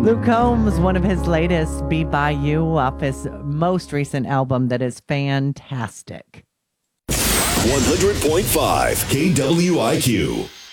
Luke Combs, one of his latest, Be By You, off his most recent album that is fantastic. 100.5 KWIQ.